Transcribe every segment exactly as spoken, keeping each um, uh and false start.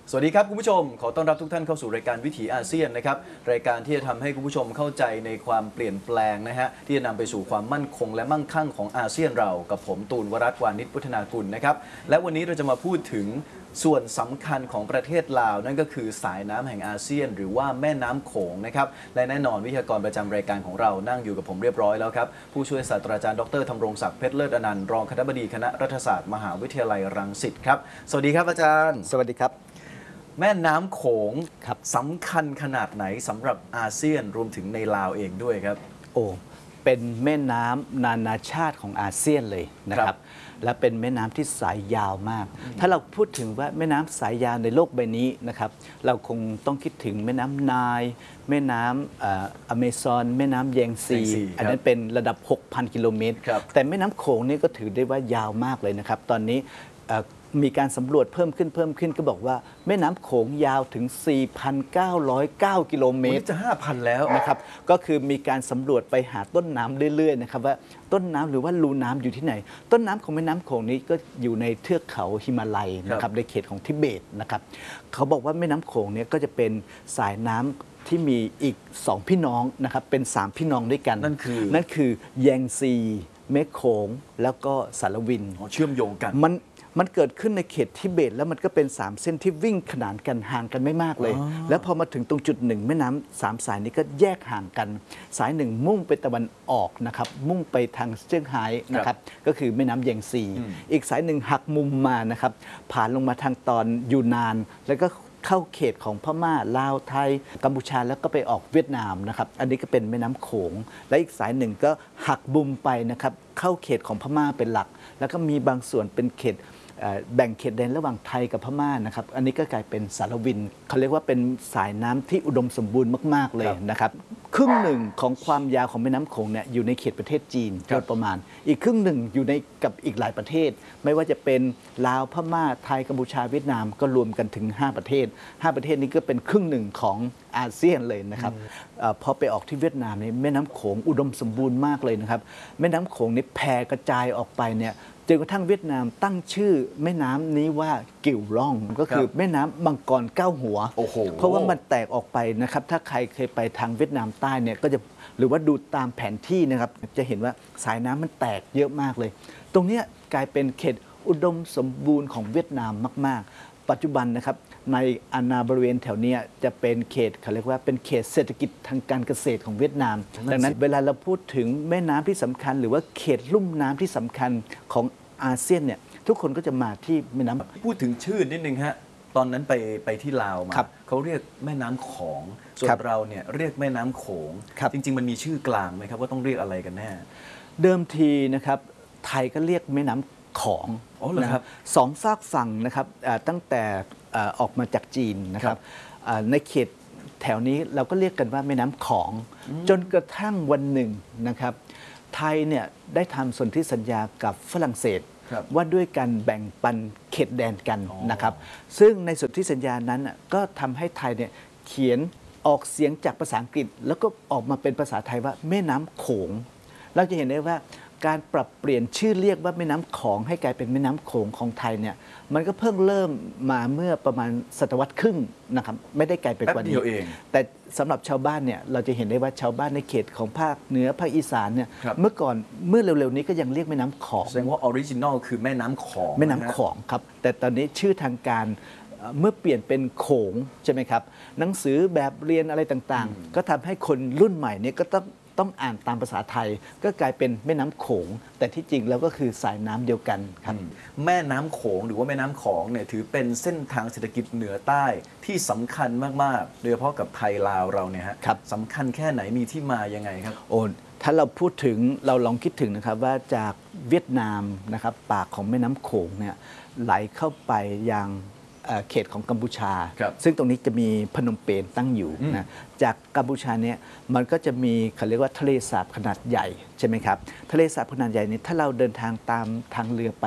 สวัสดีครับคุณผู้ชมขอต้อนรับทุกท่านเข้าสู่รายการวิถีอาเซียนนะครับรายการที่จะทำให้คุณผู้ชมเข้าใจในความเปลี่ยนแปลงนะฮะที่จะนำไปสู่ความมั่นคงและมั่งคั่งของอาเซียนเรากับผมตูนวรัตน์วานิชพุทธนากุลนะครับและวันนี้เราจะมาพูดถึงส่วนสำคัญของประเทศลาวนั่นก็คือสายน้ำแห่งอาเซียนหรือว่าแม่น้ำโขงนะครับและแน่นอนวิทยากรประจำรายการของเรานั่งอยู่กับผมเรียบร้อยแล้วครับผู้ช่วยศาสตราจารย์ดรธำรงศักดิ์เพชรเลิศอนันต์รองคณบดีคณะรัฐศาสตร์มหาวิทยาลัยรังสิตครับสวัสดีครับอาจารย์สวัสดีครับแม่น้ำโขงสำคัญขนาดไหนสำหรับอาเซียนรวมถึงในลาวเองด้วยครับโอ้เป็นแม่น้ำนานาชาติของอาเซียนเลยนะครับและเป็นแม่น้ำที่สายยาวมากถ้าเราพูดถึงว่าแม่น้ำสายยาวในโลกใบนี้นะครับเราคงต้องคิดถึงแม่น้ำไนล์แม่น้ำอเมซอนแม่น้ำแยงซีอันนั้นเป็นระดับ หกพัน กิโลเมตรแต่แม่น้ำโขงนี่ก็ถือได้ว่ายาวมากเลยนะครับตอนนี้มีการสำรวจเพิ่มขึ้นเพิ่มขึ้นก็บอกว่าแม่น้ำโขงยาวถึง สี่พันเก้าร้อยเก้า กิโลเมตรจะ ห้าพัน แล้วนะครับก็คือมีการสำรวจไปหาต้นน้ำเรื่อยๆนะครับว่าต้นน้ำหรือว่ารูน้ำอยู่ที่ไหนต้นน้ำของแม่น้ำโขงนี้ก็อยู่ในเทือกเขาหิมาลัยนะครับในเขตของทิเบตนะครับเขาบอกว่าแม่น้ำโขงเนี่ยก็จะเป็นสายน้ำที่มีอีกสองพี่น้องนะครับเป็นสามพี่น้องด้วยกันนั่นคือนั่นคือแยงซีเมฆโขงแล้วก็สารวินเชื่อมโยงกันมันมันเกิดขึ้นในเขตทิเบตแล้วมันก็เป็นสามเส้นที่วิ่งขนานกันห่างกันไม่มากเลยแล้วพอมาถึงตรงจุดหนึ่งแม่น้ำสามสายนี้ก็แยกห่างกันสายหนึ่งมุ่งไปตะวันออกนะครับมุ่งไปทางเซี่ยงไฮ้นะครับก็คือแม่น้ำแยงซีอีกสายหนึ่งหักมุมมานะครับผ่านลงมาทางตอนยูนานแล้วก็เข้าเขตของพม่าลาวไทยกัมพูชาแล้วก็ไปออกเวียดนามนะครับอันนี้ก็เป็นแม่น้ำโขงและอีกสายหนึ่งก็หักบุมไปนะครับเข้าเขตของพม่าเป็นหลักแล้วก็มีบางส่วนเป็นเขตแบ่งเขตแดนระหว่างไทยกับพม่านะครับอันนี้ก็กลายเป็นสารวินเขาเรียกว่าเป็นสายน้ำที่อุดมสมบูรณ์มากๆเลยนะครับครึ่งหนึ่งของความยาวของแม่น้ำโขงเนี่ยอยู่ในเขตประเทศจีนโดยประมาณอีกครึ่งหนึ่งอยู่ในกับอีกหลายประเทศไม่ว่าจะเป็นลาวพม่าไทยกัมพูชาเวียดนามก็รวมกันถึงห้าประเทศห้าประเทศนี้ก็เป็นครึ่งหนึ่งของอาเซียนเลยนะครับพอไปออกที่เวียดนามนี่แม่น้ำโขงอุดมสมบูรณ์มากเลยนะครับแม่น้ำโขงนี่แผ่กระจายออกไปเนี่ยจนกระทั่งเวียดนามตั้งชื่อแม่น้ำนี้ว่ากิ่วร่องก็คือแม่น้ำมังกรเก้าหัวเพราะว่ามันแตกออกไปนะครับถ้าใครเคยไปทางเวียดนามใต้เนี่ยก็จะหรือว่าดูตามแผนที่นะครับจะเห็นว่าสายน้ำมันแตกเยอะมากเลยตรงนี้กลายเป็นเขตอุดมสมบูรณ์ของเวียดนามมากๆปัจจุบันนะครับในอาณาบริเวณแถวนี้จะเป็นเขตเขาเรียกว่าเป็นเขตเศรษฐกิจทางการเกษตรของเวียดนามดังนั้นเวลาเราพูดถึงแม่น้ำที่สำคัญหรือว่าเขตลุ่มน้ำที่สำคัญของอาเซียนเนี่ยทุกคนก็จะมาที่แม่น้ำพูดถึงชื่อนิดนึงฮะตอนนั้นไปไปที่ลาวมาเขาเรียกแม่น้ำของส่วนเราเนี่ยเรียกแม่น้ำโขงจริงๆมันมีชื่อกลางไหมครับว่าต้องเรียกอะไรกันแน่เดิมทีนะครับไทยก็เรียกแม่น้ำของนะครับสองฝากฝั่งนะครับตั้งแต่ออกมาจากจีนนะครับในเขตแถวนี้เราก็เรียกกันว่าแม่น้ำของจนกระทั่งวันหนึ่งนะครับไทยเนี่ยได้ทำสนธิสัญญากับฝรั่งเศสว่าด้วยการแบ่งปันเขตแดนกันนะครับซึ่งในสนธิสัญญานั้นก็ทำให้ไทยเนี่ยเขียนออกเสียงจากภาษาอังกฤษแล้วก็ออกมาเป็นภาษาไทยว่าแม่น้ำโขงเราจะเห็นได้ว่าการปรับเปลี่ยนชื่อเรียกว่าแม่น้ำของให้กลายเป็นแม่น้ำโขงของไทยเนี่ยมันก็เพิ่งเริ่มมาเมื่อประมาณศตวรรษครึ่งนะครับไม่ได้ไกลไปกว่านี้แต่สำหรับชาวบ้านเนี่ยเราจะเห็นได้ว่าชาวบ้านในเขตของภาคเหนือภาคอีสานเนี่ยเมื่อก่อนเมื่อเร็วๆนี้ก็ยังเรียกแม่น้ำของแสดงว่าออริจินอลคือแม่น้ำของแม่น้ำของครับแต่ตอนนี้ชื่อทางการเมื่อเปลี่ยนเป็นโขงใช่ไหมครับหนังสือแบบเรียนอะไรต่างๆก็ทำให้คนรุ่นใหม่เนี่ยก็ต้องต้องอ่านตามภาษาไทยก็กลายเป็นแม่น้ำโขงแต่ที่จริงแล้วก็คือสายน้ำเดียวกันครับแม่น้ำโขงหรือว่าแม่น้ำของเนี่ยถือเป็นเส้นทางเศรษฐกิจเหนือใต้ที่สำคัญมากๆโดยเฉพาะกับไทยลาวเราเนี่ยฮะสำคัญแค่ไหนมีที่มายังไงครับโอ้ถ้าเราพูดถึงเราลองคิดถึงนะครับว่าจากเวียดนามนะครับปากของแม่น้ำโขงเนี่ยไหลเข้าไปยังเขตของกัมพูชาซึ่งตรงนี้จะมีพนมเปญตั้งอยู่นะจากกัมพูชาเนี่ยมันก็จะมีเขาเรียกว่าทะเลสาบขนาดใหญ่ใช่ไหมครับทะเลสาบขนาดใหญ่นี้ถ้าเราเดินทางตามทางเรือไป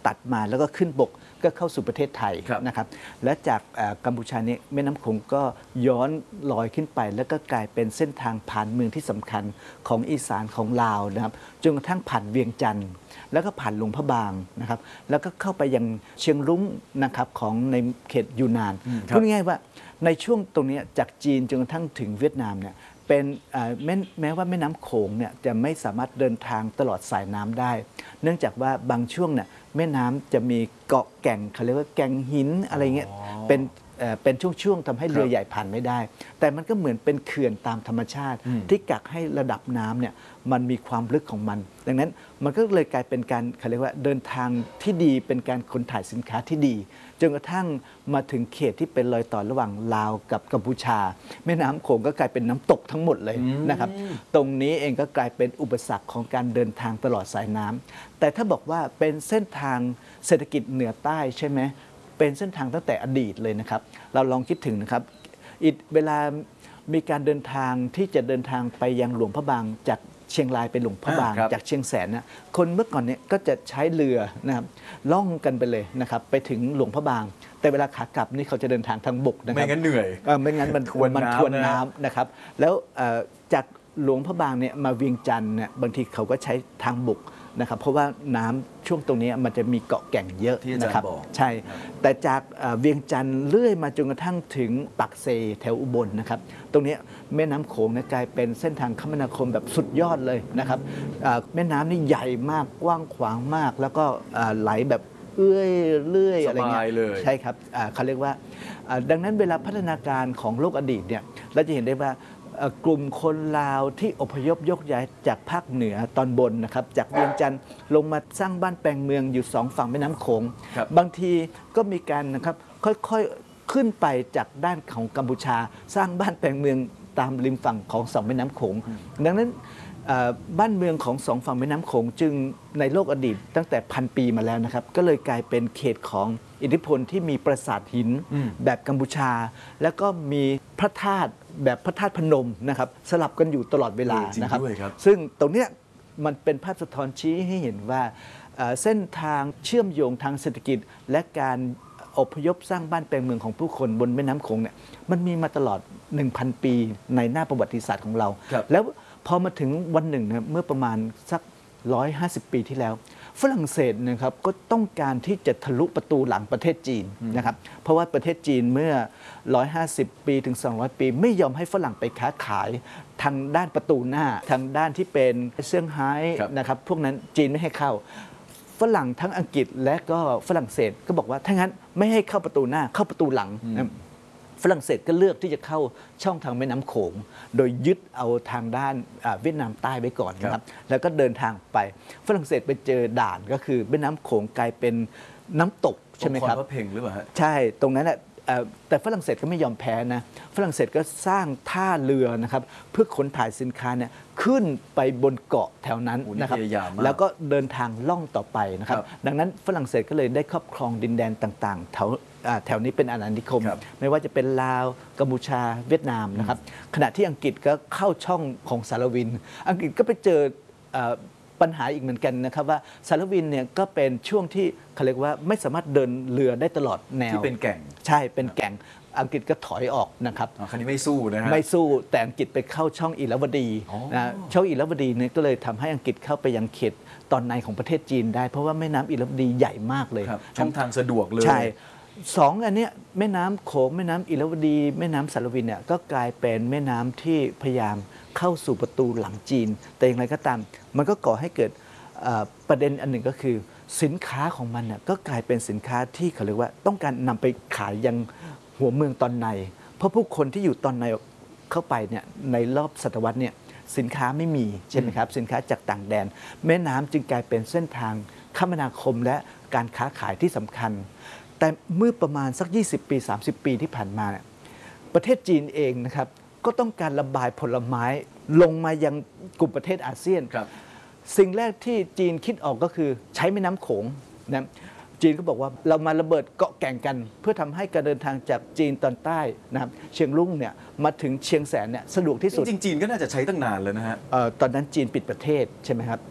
ตัดมาแล้วก็ขึ้นบกก็เข้าสู่ประเทศไทยครับนะครับและจากกัมพูชานี้แม่น้ำโขงก็ย้อนลอยขึ้นไป แล้วก็กลายเป็นเส้นทางผ่านเมืองที่สำคัญของอีสานของลาวนะครับจนกระทั่งผ่านเวียงจันทร์แล้วก็ผ่านหลวงพระบางนะครับแล้วก็เข้าไปยังเชียงรุ้งนะครับของในเขตยูนานพูดง่ายๆว่าในช่วงตรงนี้จากจีนจนกระทั่งถึงเวียดนามเนี่ยเป็นแม้แม้ว่าแม่น้ำโขงเนี่ยจะไม่สามารถเดินทางตลอดสายน้ำได้ เนื่องจากว่าบางช่วงเนี่ยแม่น้ำจะมีเกาะแก่งเขาเรียกว่าแก่งหินอะไรเงี้ยเป็นเป็นช่วงๆทำให้เรือใหญ่ผ่านไม่ได้ แต่มันก็เหมือนเป็นเขื่อนตามธรรมชาติที่กักให้ระดับน้ำเนี่ยมันมีความลึกของมัน ดังนั้นมันก็เลยกลายเป็นการเขาเรียกว่าเดินทางที่ดีเป็นการขนถ่ายสินค้าที่ดีจนกระทั่งมาถึงเขตที่เป็นรอยต่อระหว่างลาวกับกัมพูชาแม่น้ำโขงก็กลายเป็นน้ำตกทั้งหมดเลยนะครับตรงนี้เองก็กลายเป็นอุปสรรคของการเดินทางตลอดสายน้ำแต่ถ้าบอกว่าเป็นเส้นทางเศรษฐกิจเหนือใต้ใช่ไหมเป็นเส้นทางตั้งแต่อดีตเลยนะครับเราลองคิดถึงนะครับเวลามีการเดินทางที่จะเดินทางไปยังหลวงพระบางจากเชียงรายไปหลวงพระบางจากเชียงแสนนะคนเมื่อก่อนเนี่ยก็จะใช้เรือนะครับล่องกันไปเลยนะครับไปถึงหลวงพระบางแต่เวลาขากลับนี่เขาจะเดินทางทางบกนะครับไม่งั้นเหนื่อยไม่งั้นมันทวนมันทวนน้ำนะครับแล้วจากหลวงพระบางเนี่ยมาเวียงจันทร์เนี่ยบางทีเขาก็ใช้ทางบกนะครับเพราะว่าน้ำช่วงตรงนี้มันจะมีเกาะแก่งเยอะนะครับใช่แต่จากเวียงจันทร์เลื่อยมาจนกระทั่งถึงปักเซแถวอุบลนะครับตรงนี้แม่น้ำโขงกลายเป็นเส้นทางคมนาคมแบบสุดยอดเลยนะครับแม่น้ำนี่ใหญ่มากกว้างขวางมากแล้วก็ไหลแบบเอื้อยเลื่อยอะไรเงี้ยใช่ครับเขาเรียกว่าดังนั้นเวลาพัฒนาการของโลกอดีตเนี่ยเราจะเห็นได้ว่ากลุ่มคนลาวที่อพยพยกย้ายจากภาคเหนือตอนบนนะครับจากเวียงจันทร์ลงมาสร้างบ้านแปลงเมืองอยู่สองฝั่งแม่น้ำโขงบางทีก็มีการนะครับค่อยๆขึ้นไปจากด้านของกัมพูชาสร้างบ้านแปลงเมืองตามริมฝั่งของสองแม่น้ำโขงดังนั้นบ้านเมืองของสองฝั่งแม่น้ำโขงจึงในโลกอดีตตั้งแต่พันปีมาแล้วนะครับก็เลยกลายเป็นเขตของอิทธิพลที่มีปราสาทหินแบบกัมพูชาแล้วก็มีพระธาตุแบบพระธาตุพนมนะครับสลับกันอยู่ตลอดเวลานะครับซึ่งตรงเนี้ยมันเป็นภาพสะท้อนชี้ให้เห็นว่าเส้นทางเชื่อมโยงทางเศรษฐกิจและการอพยพสร้างบ้านแปลงเมืองของผู้คนบนแม่น้ำโขงเนี่ยมันมีมาตลอด หนึ่งพัน ปีในหน้าประวัติศาสตร์ของเราแล้วพอมาถึงวันหนึ่งนะเมื่อประมาณสักหนึ่งร้อยห้าสิบปีที่แล้วฝรั่งเศสนะครับก็ต้องการที่จะทะลุประตูหลังประเทศจีนนะครับเพราะว่าประเทศจีนเมื่อหนึ่งร้อยห้าสิบปีถึงสองร้อยปีไม่ยอมให้ฝรั่งไปค้าขายทางด้านประตูหน้าทางด้านที่เป็นเซี่ยงไฮ้นะครับพวกนั้นจีนไม่ให้เข้าฝรั่งทั้งอังกฤษและก็ฝรั่งเศสก็บอกว่าถ้างั้นไม่ให้เข้าประตูหน้าเข้าประตูหลังฝรั่งเศสก็เลือกที่จะเข้าช่องทางแม่น้ำโขงโดยยึดเอาทางด้านเวียดนามใต้ไว้ก่อนนะครับแล้วก็เดินทางไปฝรั่งเศสไปเจอด่านก็คือแม่น้ำโขงกลายเป็นน้ำตกใช่ไหมครับพระเพ่งหรือเปล่าฮะใช่ตรงนั้นแหละแต่ฝรั่งเศสก็ไม่ยอมแพ้นะฝรั่งเศสก็สร้างท่าเรือนะครับเพื่อขนถ่ายสินค้าเนี่ยขึ้นไปบนเกาะแถวนั้นนะครับแล้วก็เดินทางล่องต่อไปนะครับดังนั้นฝรั่งเศสก็เลยได้ครอบครองดินแดนต่างๆแถวแถวนี้เป็นอาณานิคมไม่ว่าจะเป็นลาวกัมพูชาเวียดนามนะครับขณะที่อังกฤษก็เข้าช่องของสารวินอังกฤษก็ไปเจอปัญหาอีกเหมือนกันนะครับว่าสารวินเนี่ยก็เป็นช่วงที่เขาเรียกว่าไม่สามารถเดินเรือได้ตลอดแนวที่เป็นแก่งใช่เป็นแก่งอังกฤษก็ถอยออกนะครับคราวนี้ไม่สู้นะฮะไม่สู้แต่อังกฤษไปเข้าช่องอิรวดีนะช่องอิรวดีเนี่ยก็เลยทำให้อังกฤษเข้าไปยังเขตตอนในของประเทศจีนได้เพราะว่าแม่น้ำอิรวดีใหญ่มากเลยช่องทางสะดวกเลยใช่สองอันเนี้ยแม่น้ำโขงแม่น้ำอิรวดีแม่น้ำสารวินเนี่ยก็กลายเป็นแม่น้ำที่พยายามเข้าสู่ประตูหลังจีนแต่อย่างไรก็ตามมันก็ก่อให้เกิดประเด็นอันหนึ่งก็คือสินค้าของมันเนี่ยก็กลายเป็นสินค้าที่เขาเรียกว่าต้องการนำไปขายยังหัวเมืองตอนในเพราะผู้คนที่อยู่ตอนในเข้าไปเนี่ยในรอบศตวรรษเนี่ยสินค้าไม่มีใช่ไหมครับสินค้าจากต่างแดนแม่น้ำจึงกลายเป็นเส้นทางคมนาคมและการค้าขายที่สำคัญแต่เมื่อประมาณสักยี่สิบปีสามสิบปีที่ผ่านมาเนี่ยประเทศจีนเองนะครับก็ต้องการระบายผลไม้ลงมายังกลุ่มประเทศอาเซียนสิ่งแรกที่จีนคิดออกก็คือใช้แม่น้ำโขงนะจีนก็บอกว่าเรามาระเบิดเกาะแก่งกันเพื่อทำให้การเดินทางจากจีนตอนใต้นะครับเชียงรุ่งเนี่ยมาถึงเชียงแสนเนี่ยสะดวกที่สุดจริงๆจีนก็น่าจะใช้ตั้งนานเลยนะฮะตอนนั้นจีนปิดประเทศใช่ไหมครับแต่พ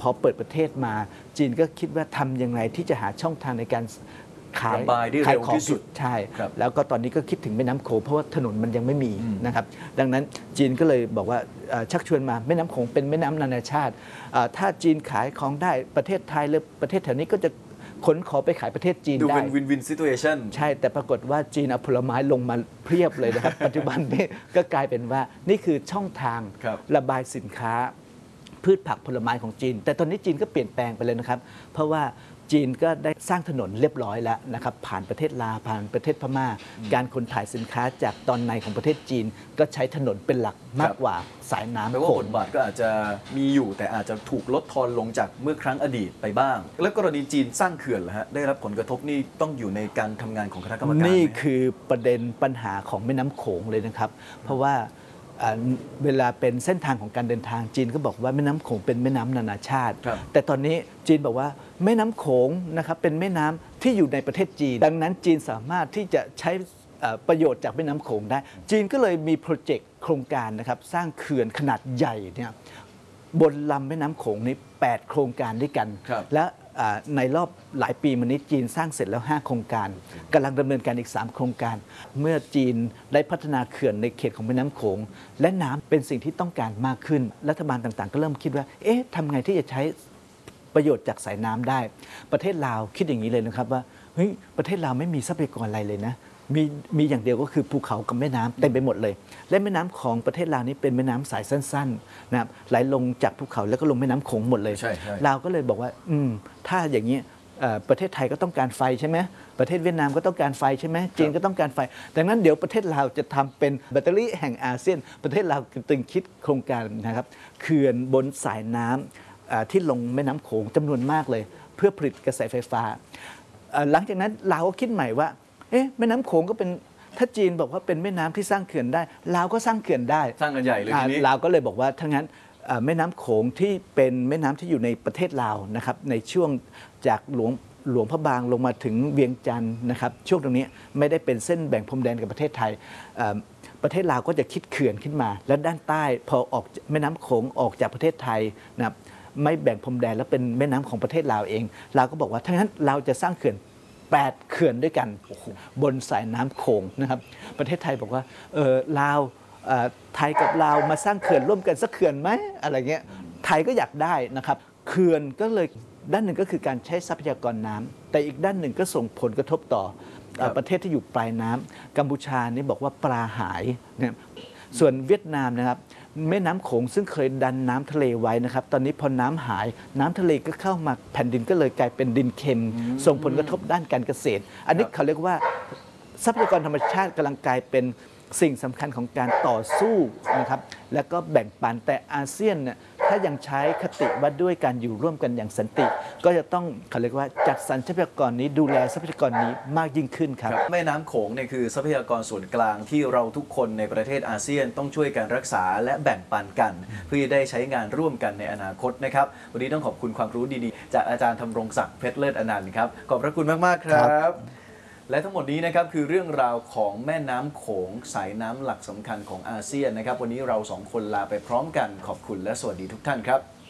พอเปิดประเทศมาจีนก็คิดว่าทำยังไงที่จะหาช่องทางในการขายระบายได้ขายเร็วของที่สุดใช่ครับแล้วก็ตอนนี้ก็คิดถึงแม่น้ำโขงเพราะว่าถนนมันยังไม่มีนะครับดังนั้นจีนก็เลยบอกว่าเอ่อชักชวนมาแม่น้ำโขงเป็นแม่น้ำนานาชาติเอ่อถ้าจีนขายของได้ประเทศไทยหรือประเทศแถวนี้ก็จะขนของไปขายประเทศจีนดูได้เป็นวินวินซิทูเอชันใช่แต่ปรากฏว่าจีนเอาผลไม้ลงมาเพียบเลยนะครับ ปัจจุบันนี้ก็กลายเป็นว่านี่คือช่องทางครับระบายสินค้าพืชผักผลไม้ของจีน แต่ตอนนี้จีนก็เปลี่ยนแปลงไปเลยนะครับ เพราะว่าจีนก็ได้สร้างถนนเรียบร้อยแล้วนะครับผ่านประเทศลาวผ่านประเทศพม่า การขนถ่ายสินค้าจากตอนในของประเทศจีน ก็ใช้ถนนเป็นหลักมากกว่าสายน้ำแปลว่าโขบงทบาทก็อาจจะมีอยู่แต่อาจจะถูกลดทอนลงจากเมื่อครั้งอดีตไปบ้าง แล้วกรณีจีนสร้างเขื่อนล่ะฮะได้รับผลกระทบนี่ต้องอยู่ในการทำงานของคณะกรรมการนี่ไหมคือประเด็นปัญหาของแม่น้ำโขงเลยนะครับ เพราะว่าอ่าเวลาเป็นเส้นทางของการเดินทางจีนก็บอกว่าแม่น้ำโขงเป็นแม่น้ำนานาชาติครับแต่ตอนนี้จีนบอกว่าแม่น้ำโขงนะครับเป็นแม่น้ำที่อยู่ในประเทศจีน ดังนั้นจีนสามารถที่จะใช้เอ่อประโยชน์จากแม่น้ำโขงได้ จีนก็เลยมีโปรเจกต์โครงการนะครับสร้างเขื่อนขนาดใหญ่เนี่ยบนลำแม่น้ำโขงนี้แปดโครงการด้วยกันครับและอ่าในรอบหลายปีมานี้จีนสร้างเสร็จแล้ว ห้า โครงการกำลังดำเนินการอีก สาม โครงการ เมื่อจีนได้พัฒนาเขื่อนในเขตของแม่น้ำโขง และน้ำเป็นสิ่งที่ต้องการมากขึ้น รัฐบาลต่างๆ ก็เริ่มคิดว่าเอ๊ะทำไงที่จะใช้ประโยชน์จากสายน้ำได้ ประเทศลาวคิดอย่างนี้เลยนะครับว่าเฮ้ยประเทศลาวไม่มีทรัพยากรอะไรเลยนะมีมีอย่างเดียวก็คือภูเขากับแม่น้ำเต็มไปหมดเลย และแม่น้ำของประเทศลาวนี้เป็นแม่น้ำสายสั้นๆนะครับไหลลงจากภูเขาแล้วก็ลงแม่น้ำโขงหมดเลยใช่ใช่ลาวก็เลยบอกว่าอืมถ้าอย่างนี้เอ่อประเทศไทยก็ต้องการไฟใช่ไหมประเทศเวียดนามก็ต้องการไฟใช่ไหมจีนก็ต้องการไฟ ดังนั้นเดี๋ยวประเทศลาวจะทำเป็นแบตเตอรี่แห่งอาเซียน ประเทศลาวตึงคิดโครงการนะครับเขื่อนบนสายน้ำอ่าที่ลงแม่น้ำโขงจำนวนมากเลย เพื่อผลิตกระแสไฟฟ้าเอ่อหลังจากนั้นลาวก็คิดใหม่ว่าเอ๊ะแม่น้ำโขงก็เป็นถ้าจีนบอกว่าเป็นแม่น้ำที่สร้างเขื่อนได้ลาวก็สร้างเขื่อนได้สร้างกันใหญ่เลยอ่าทีนี้ลาวก็เลยบอกว่าถ้างั้นเอ่อแม่น้ำโขงที่เป็นแม่น้ำที่อยู่ในประเทศลาวนะครับในช่วงจากหลวงหลวงพระบางลงมาถึงเวียงจันทร์นะครับช่วงตรงนี้ไม่ได้เป็นเส้นแบ่งพรมแดนกับประเทศไทยเอ่อประเทศลาวก็จะคิดเขื่อนขึ้นมา แล้วด้านใต้พอออกแม่น้ำโขงออกจากประเทศไทยนะครับไม่แบ่งพรมแดนแล้วเป็นแม่น้ำของประเทศลาวเองลาวก็บอกว่าถ้างั้นเราจะสร้างเขื่อนแปดเขื่อนด้วยกันบนสายน้ำโขงนะครับประเทศไทยบอกว่าเออลาวเอ่อไทยกับลาวมาสร้างเขื่อนร่วมกันสักเขื่อนไหมอะไรเงี้ยไทยก็อยากได้นะครับเขื่อนก็เลยด้านหนึ่งก็คือการใช้ทรัพยากรน้ำแต่อีกด้านหนึ่งก็ส่งผลกระทบต่อเอ่อประเทศที่อยู่ปลายน้ำกัมพูชานี่บอกว่าปลาหายนะครับส่วนเวียดนามนะครับแม่น้ำโขงซึ่งเคยดันน้ำทะเลไว้นะครับตอนนี้พอน้ำหายน้ำทะเลก็เข้ามาแผ่นดินก็เลยกลายเป็นดินเค็ม ส่งผลกระทบด้านการเกษตร อันนี้เขาเรียกว่าทรัพยากรธรรมชาติกำลังกลายเป็นสิ่งสำคัญของการต่อสู้นะครับแล้วก็แบ่งปันแต่อาเซียนเนี่ยถ้ายังใช้คติว่าด้วยการอยู่ร่วมกันอย่างสันติ ก็จะต้องเขาเรียกว่าจัดสรรทรัพยากรนี้ดูแลทรัพยากรนี้มากยิ่งขึ้นครับแม่น้ำโขงเนี่ยคือทรัพยากรส่วนกลางที่เราทุกคนในประเทศอาเซียนต้องช่วยกันรักษาและแบ่งปันกัน เพื่อได้ใช้งานร่วมกันในอนาคตนะครับวันนี้ต้องขอบคุณความรู้ดีๆ จากอาจารย์ธำรงศักดิ์เพชรเลิศอนันต์ครับขอบพระคุณมากๆครับ และทั้งหมดนี้นะครับคือเรื่องราวของแม่น้ำโขงสายน้ำหลักสำคัญของอาเซียนนะครับวันนี้เราสองคนลาไปพร้อมกันขอบคุณและสวัสดีทุกท่านครับ